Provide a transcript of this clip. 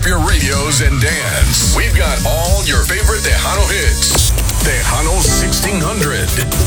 up your radios and dance. We've got all your favorite Tejano hits. Tejano 1600.